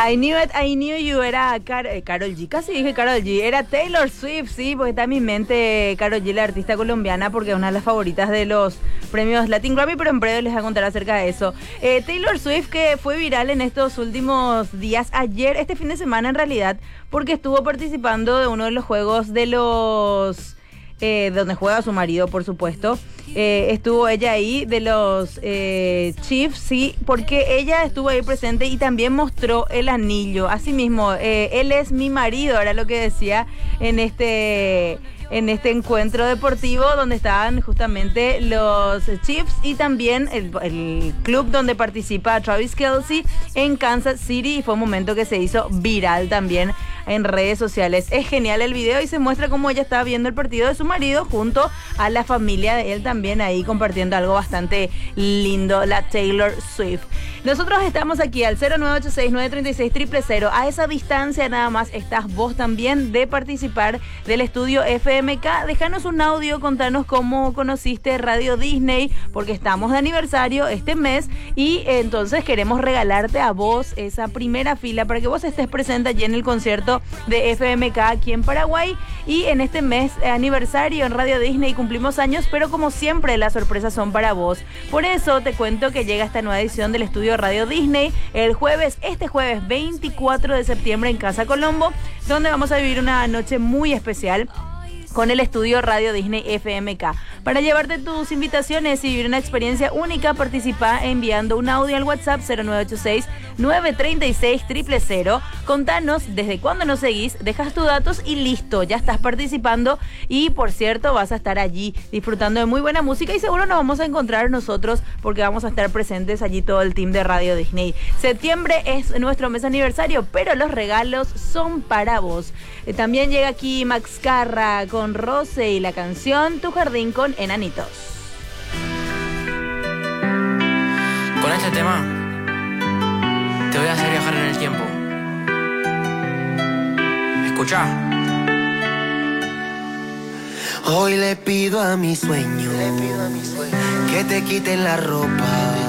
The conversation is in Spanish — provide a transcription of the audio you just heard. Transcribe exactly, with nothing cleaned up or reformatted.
I Knew It, I Knew You era Car eh, Karol G, casi dije Karol G, era Taylor Swift, sí, porque está en mi mente Karol G, la artista colombiana, porque es una de las favoritas de los premios Latin Grammy, pero en breve les voy a contar acerca de eso. Eh, Taylor Swift, que fue viral en estos últimos días, ayer, este fin de semana en realidad, porque estuvo participando de uno de los juegos de los... Eh, donde juega su marido, por supuesto. Eh, estuvo ella ahí de los eh, Chiefs, sí, porque ella estuvo ahí presente y también mostró el anillo. Asimismo, eh, él es mi marido, era lo que decía en este... en este encuentro deportivo donde estaban justamente los Chiefs y también el, el club donde participa Travis Kelce en Kansas City, y fue un momento que se hizo viral también en redes sociales. Es genial el video y se muestra cómo ella estaba viendo el partido de su marido junto a la familia de él también ahí compartiendo algo bastante lindo, la Taylor Swift. Nosotros estamos aquí al cero nueve ocho seis, nueve tres seis, cero cero cero. A esa distancia nada más estás vos también de participar del estudio F M K. Déjanos un audio, contanos cómo conociste Radio Disney, porque estamos de aniversario este mes y entonces queremos regalarte a vos esa primera fila para que vos estés presente allí en el concierto de F M K aquí en Paraguay. Y en este mes eh, aniversario en Radio Disney cumplimos años, pero como siempre las sorpresas son para vos. Por eso te cuento que llega esta nueva edición del estudio Radio Disney el jueves, este jueves veinticuatro de septiembre en Casa Colombo, donde vamos a vivir una noche muy especial con el estudio Radio Disney F M K. Para llevarte tus invitaciones y vivir una experiencia única, participa enviando un audio al WhatsApp cero nueve ocho seis, nueve tres seis, cero cero cero. Contanos desde cuándo nos seguís, dejas tus datos y listo, ya estás participando. Y por cierto, vas a estar allí disfrutando de muy buena música y seguro nos vamos a encontrar nosotros porque vamos a estar presentes allí todo el team de Radio Disney. Septiembre es nuestro mes aniversario, pero los regalos son para vos. Eh, también llega aquí Max Carra con Rose y la canción Tu Jardín con Enanitos. Con este tema te voy a hacer viajar en el tiempo. Escucha. Hoy le pido a mi sueño, le pido a mi sueño que te quiten la ropa.